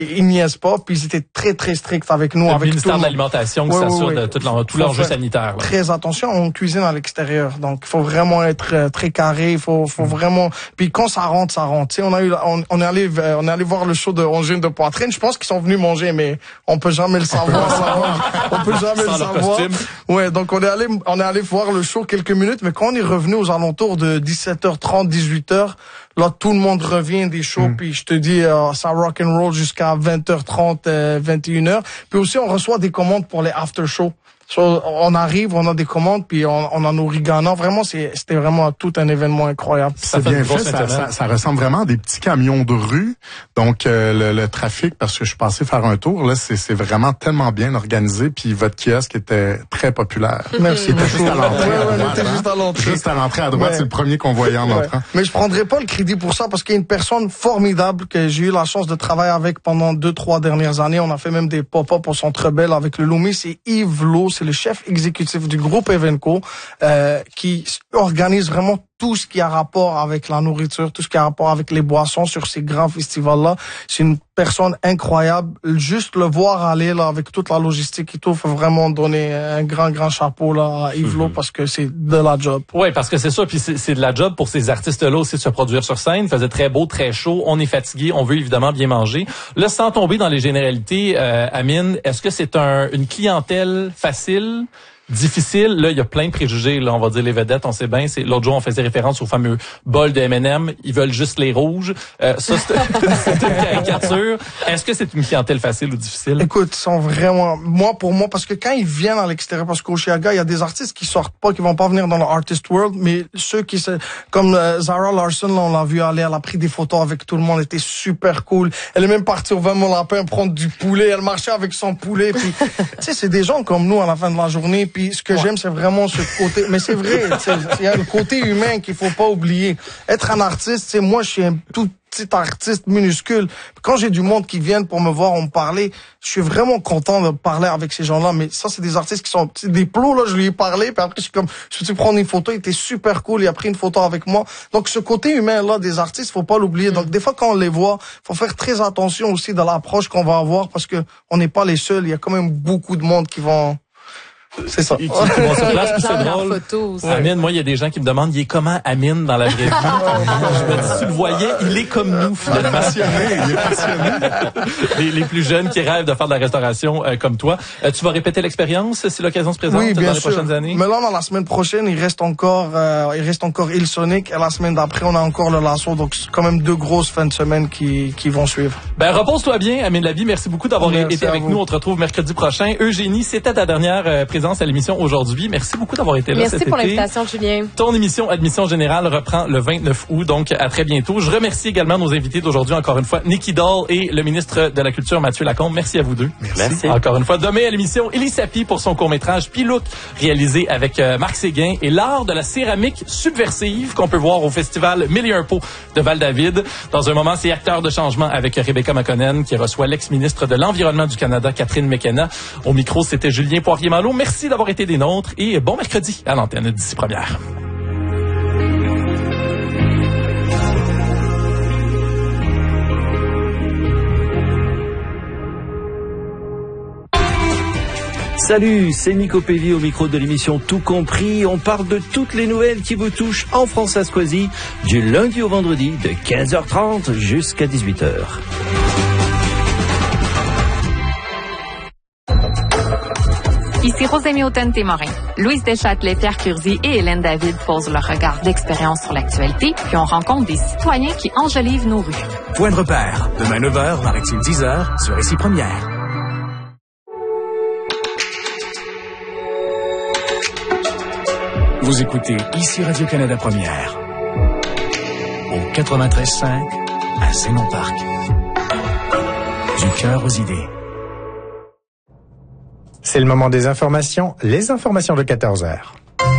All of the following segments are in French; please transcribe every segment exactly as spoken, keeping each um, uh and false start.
ils niaisent pas, puis ils étaient très, très stricts avec nous. Le avec ministère tout le de l'Alimentation qui oui, s'assure oui, oui. de tout, leur, tout l'enjeu sanitaire. Là. Très attention, on cuisine à l'extérieur, donc il faut vraiment être euh, très carré, il faut, faut mmh. vraiment... Puis quand ça rentre, ça rentre. Tu sais, on a eu, on, on est allé, on est allé voir le show de Angine de Poitrine, je pense qu'ils sont venus manger, mais on peut jamais le savoir. on peut jamais Sans le savoir. Costume. Ouais, donc on est allé, on est allé voir le show quelques minutes, mais quand on est revenu aux alentours de dix-sept heures trente, dix-huit heures, là, tout le monde revient des shows, mmh. puis je te dis, euh, ça rock and roll jusqu'à vingt heures trente, euh, vingt et une heures. Puis aussi, on reçoit des commandes pour les after shows. So, on arrive, on a des commandes, puis on, on a nos riganants. Vraiment, c'est, c'était vraiment tout un événement incroyable. C'est bien fait, ça, ça, ça ressemble vraiment à des petits camions de rue. Donc, euh, le, le trafic, parce que je suis passé faire un tour, là, c'est, c'est vraiment tellement bien organisé, puis votre kiosque était très populaire. Merci. Il était juste à l'entrée. Ouais, ouais, à droite, juste à l'entrée. Juste à l'entrée à droite, ouais. C'est le premier qu'on voyait en ouais. entrant. Mais je prendrai pas le crédit pour ça, parce qu'il y a une personne formidable que j'ai eu la chance de travailler avec pendant deux, trois dernières années. On a fait même des pop-up au Centre Bell avec le Lumi. C'est Yves Lowe, c'est le chef exécutif du groupe Evenco, euh, qui organise vraiment tout ce qui a rapport avec la nourriture, tout ce qui a rapport avec les boissons sur ces grands festivals-là. C'est une personne incroyable. Juste le voir aller là avec toute la logistique et tout, faut vraiment donner un grand, grand chapeau là à Yves Lowe mm-hmm. parce que c'est de la job. Oui, parce que c'est ça, puis c'est, c'est de la job pour ces artistes-là aussi de se produire sur scène. Il faisait très beau, très chaud, on est fatigué, on veut évidemment bien manger. Là, sans tomber dans les généralités, euh, Amine, est-ce que c'est un, une clientèle facile? Difficile, là, il y a plein de préjugés, là, on va dire les vedettes, on sait bien, c'est, l'autre jour, on faisait référence au fameux bol de M and M, ils veulent juste les rouges, euh, ça, c'est, c'est une caricature. Est-ce que c'est une clientèle facile ou difficile? Écoute, ils sont vraiment, moi, pour moi, parce que quand ils viennent à l'extérieur, parce qu'au Chiaga, il y a des artistes qui sortent pas, qui vont pas venir dans le Artist World, mais ceux qui se, comme euh, Zara Larsson, là, on l'a vu aller, elle a pris des photos avec tout le monde, elle était super cool, elle est même partie au vingt Mon Lapin prendre du poulet, elle marchait avec son poulet, puis, tu sais, c'est des gens comme nous à la fin de la journée, puis ce que ouais. j'aime, c'est vraiment ce côté. Mais c'est vrai, il y a le côté humain qu'il faut pas oublier. Être un artiste, c'est moi, je suis un tout petit artiste minuscule. Quand j'ai du monde qui viennent pour me voir, on me parler, je suis vraiment content de parler avec ces gens-là. Mais ça, c'est des artistes qui sont des plots, là, je lui ai parlé, puis après, je suis comme, je peux-tu prendre une photo? Il était super cool, il a pris une photo avec moi. Donc, ce côté humain-là des artistes, faut pas l'oublier. Donc, des fois, quand on les voit, faut faire très attention aussi de l'approche qu'on va avoir parce que on n'est pas les seuls. Il y a quand même beaucoup de monde qui vont C'est ça. Qui, qui vont sur place, puis c'est drôle. Amine, moi, il y a des gens qui me demandent, il est comment Amine dans la vraie vie? Je me dis, tu le voyais, il est comme nous, finalement. Passionné, il est passionné. les, les plus jeunes qui rêvent de faire de la restauration euh, comme toi. Euh, tu vas répéter l'expérience si l'occasion se présente oui, bien dans les sûr. prochaines années? Mais là, dans la semaine prochaine, il reste encore, euh, il reste encore Il Sonic. Et la semaine d'après, on a encore le Lasso. Donc, c'est quand même deux grosses fins de semaine qui, qui vont suivre. Ben, repose-toi bien, Amine Lavi. Merci beaucoup d'avoir Merci été avec vous. nous. On te retrouve mercredi prochain. Eugénie, c'était ta dernière euh, présence à l'émission aujourd'hui. Merci beaucoup d'avoir été là Merci cet été. Merci pour l'invitation, Julien. Ton émission Admission Générale reprend le vingt-neuf août, donc à très bientôt. Je remercie également nos invités d'aujourd'hui, encore une fois, Nicky Doll et le ministre de la Culture, Mathieu Lacombe. Merci à vous deux. Merci. Merci. Encore une fois, demain à l'émission, Élie Sapi pour son court-métrage Piloute, réalisé avec euh, Marc Séguin, et l'art de la céramique subversive qu'on peut voir au festival Mille et un pots de Val-David. Dans un moment, c'est Acteurs de changement avec Rebecca McConnell qui reçoit l'ex-ministre de l'Environnement du Canada, Catherine McKenna. Au micro, c'était Julien Poirier-Malo. Merci d'avoir été des nôtres et bon mercredi à l'antenne d'ici première. Salut, c'est Nico Pévy au micro de l'émission Tout Compris. On parle de toutes les nouvelles qui vous touchent en France-Ascoisie du lundi au vendredi de quinze heures trente jusqu'à dix-huit heures. Ici Rosémie Autun-Témorin. Louise Deschâtelet, Pierre Curzi et Hélène David posent leur regard d'expérience sur l'actualité, puis on rencontre des citoyens qui enjolivent nos rues. Point de repère, demain neuf heures, maritime dix heures, sur Ici Première. Vous écoutez Ici Radio-Canada Première, au quatre-vingt-treize cinq à Saint-Mon-Parc. Du cœur aux idées. C'est le moment des informations, les informations de quatorze heures.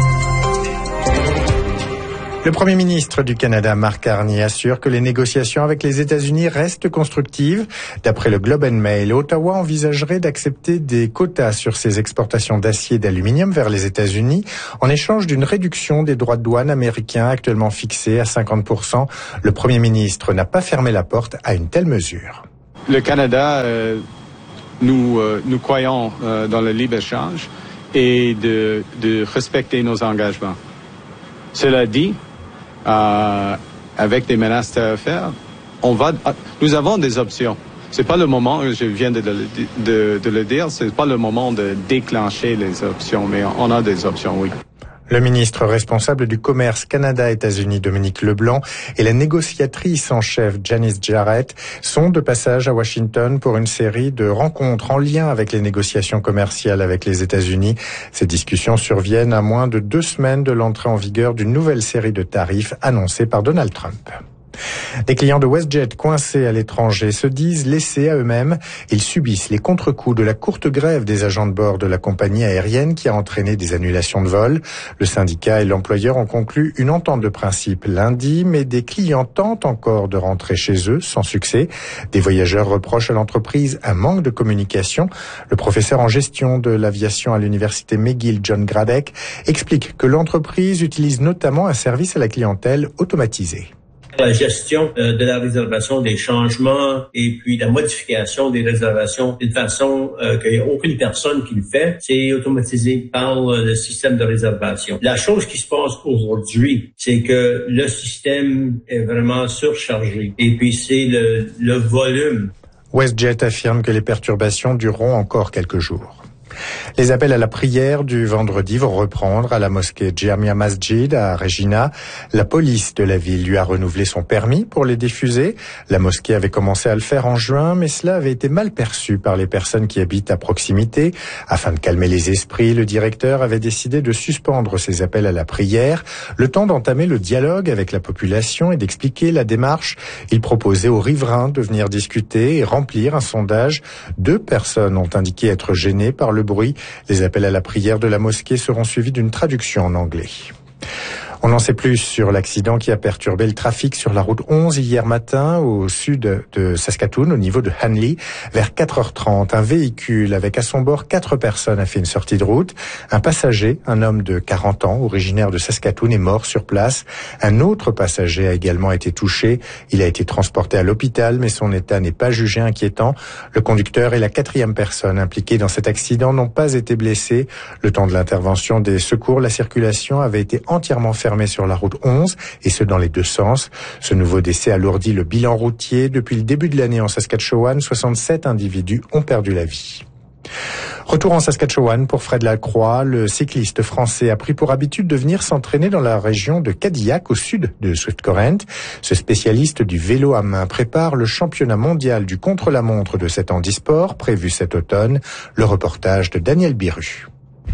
Le Premier ministre du Canada, Mark Carney, assure que les négociations avec les États-Unis restent constructives. D'après le Globe and Mail, Ottawa envisagerait d'accepter des quotas sur ses exportations d'acier et d'aluminium vers les États-Unis en échange d'une réduction des droits de douane américains actuellement fixés à cinquante pour cent. Le Premier ministre n'a pas fermé la porte à une telle mesure. le Canada, euh, nous, euh, nous croyons euh, dans le libre-échange et de, de respecter nos engagements. Cela dit, euh, avec des menaces tarifaires, on va, nous avons des options. C'est pas le moment, je viens de le, de, de le dire, c'est pas le moment de déclencher les options, mais on a des options, oui. Le ministre responsable du commerce Canada-États-Unis, Dominique Leblanc, et la négociatrice en chef, Janice Jarrett, sont de passage à Washington pour une série de rencontres en lien avec les négociations commerciales avec les États-Unis. Ces discussions surviennent à moins de deux semaines de l'entrée en vigueur d'une nouvelle série de tarifs annoncée par Donald Trump. Des clients de WestJet coincés à l'étranger se disent laissés à eux-mêmes. Ils subissent les contre-coups de la courte grève des agents de bord de la compagnie aérienne qui a entraîné des annulations de vols. Le syndicat et l'employeur ont conclu une entente de principe lundi, mais des clients tentent encore de rentrer chez eux sans succès. Des voyageurs reprochent à l'entreprise un manque de communication. Le professeur en gestion de l'aviation à l'université McGill, John Gradek, explique que l'entreprise utilise notamment un service à la clientèle automatisé. La gestion euh, de la réservation, des changements et puis la modification des réservations d'une façon euh, qu'il n'y a aucune personne qui le fait, c'est automatisé par euh, le système de réservation. La chose qui se passe aujourd'hui, c'est que le système est vraiment surchargé et puis c'est le, le volume. WestJet affirme que les perturbations dureront encore quelques jours. Les appels à la prière du vendredi vont reprendre à la mosquée Jamia Masjid à Regina. La police de la ville lui a renouvelé son permis pour les diffuser. La mosquée avait commencé à le faire en juin, mais cela avait été mal perçu par les personnes qui habitent à proximité. Afin de calmer les esprits, le directeur avait décidé de suspendre ces appels à la prière, le temps d'entamer le dialogue avec la population et d'expliquer la démarche. Il proposait aux riverains de venir discuter et remplir un sondage. Deux personnes ont indiqué être gênées par le bruit. Les appels à la prière de la mosquée seront suivis d'une traduction en anglais. On en sait plus sur l'accident qui a perturbé le trafic sur la route onze hier matin au sud de Saskatoon, au niveau de Hanley. Vers quatre heures trente, un véhicule avec à son bord quatre personnes a fait une sortie de route. Un passager, un homme de quarante ans, originaire de Saskatoon, est mort sur place. Un autre passager a également été touché. Il a été transporté à l'hôpital, mais son état n'est pas jugé inquiétant. Le conducteur et la quatrième personne impliquée dans cet accident n'ont pas été blessés. Le temps de l'intervention des secours, la circulation avait été entièrement fermée sur la route onze, et ce dans les deux sens. Ce nouveau décès alourdit le bilan routier. Depuis le début de l'année en Saskatchewan, soixante-sept individus ont perdu la vie. Retour en Saskatchewan pour Fred Lacroix. Le cycliste français a pris pour habitude de venir s'entraîner dans la région de Cadillac, au sud de Swift Current. Ce spécialiste du vélo à main prépare le championnat mondial du contre-la-montre de cet handisport, prévu cet automne. Le reportage de Daniel Biru.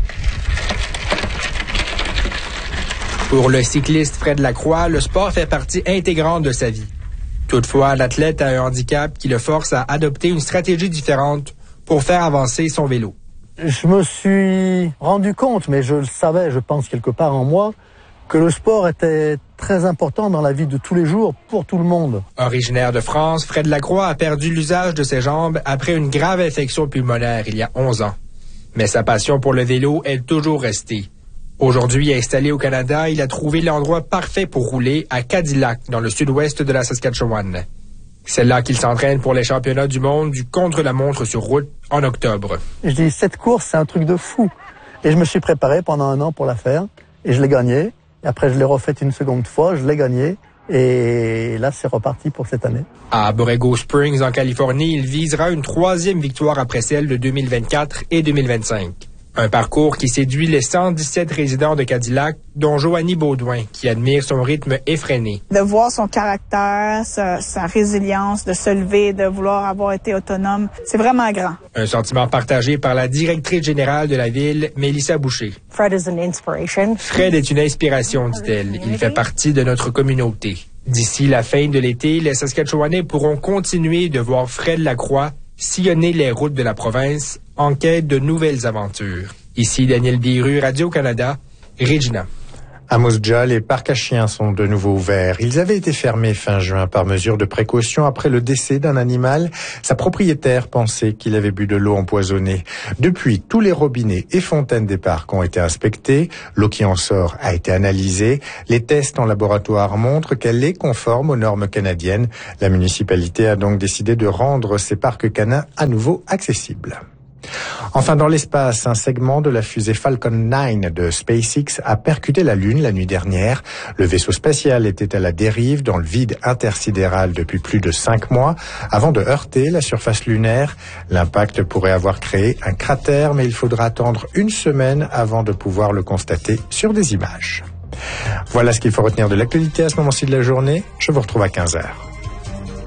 Pour le cycliste Fred Lacroix, le sport fait partie intégrante de sa vie. Toutefois, l'athlète a un handicap qui le force à adopter une stratégie différente pour faire avancer son vélo. Je me suis rendu compte, mais je le savais, je pense quelque part en moi, que le sport était très important dans la vie de tous les jours pour tout le monde. Originaire de France, Fred Lacroix a perdu l'usage de ses jambes après une grave infection pulmonaire il y a onze ans. Mais sa passion pour le vélo est toujours restée. Aujourd'hui installé au Canada, il a trouvé l'endroit parfait pour rouler à Cadillac, dans le sud-ouest de la Saskatchewan. C'est là qu'il s'entraîne pour les championnats du monde du contre-la-montre sur route en octobre. Je dis, cette course, c'est un truc de fou. Et je me suis préparé pendant un an pour la faire, et je l'ai gagnée. Et après, je l'ai refaite une seconde fois, je l'ai gagnée. Et là, c'est reparti pour cette année. À Borrego Springs, en Californie, il visera une troisième victoire après celle de deux mille vingt-quatre et deux mille vingt-cinq. Un parcours qui séduit les cent dix-sept résidents de Cadillac, dont Joanie Baudouin, qui admire son rythme effréné. De voir son caractère, sa, sa résilience, de se lever, de vouloir avoir été autonome, c'est vraiment grand. Un sentiment partagé par la directrice générale de la ville, Mélissa Boucher. Fred is an inspiration. Fred est une inspiration, dit-elle. Il fait partie de notre communauté. D'ici la fin de l'été, les Saskatchewanais pourront continuer de voir Fred Lacroix sillonner les routes de la province en quête de nouvelles aventures. Ici Daniel Biru, Radio-Canada, Regina. À Moosja, les parcs à chiens sont de nouveau ouverts. Ils avaient été fermés fin juin par mesure de précaution après le décès d'un animal. Sa propriétaire pensait qu'il avait bu de l'eau empoisonnée. Depuis, tous les robinets et fontaines des parcs ont été inspectés. L'eau qui en sort a été analysée. Les tests en laboratoire montrent qu'elle est conforme aux normes canadiennes. La municipalité a donc décidé de rendre ces parcs canins à nouveau accessibles. Enfin, dans l'espace, un segment de la fusée Falcon neuf de SpaceX a percuté la Lune la nuit dernière. Le vaisseau spatial était à la dérive dans le vide intersidéral depuis plus de cinq mois avant de heurter la surface lunaire. L'impact pourrait avoir créé un cratère, mais il faudra attendre une semaine avant de pouvoir le constater sur des images. Voilà ce qu'il faut retenir de l'actualité à ce moment-ci de la journée. Je vous retrouve à quinze heures.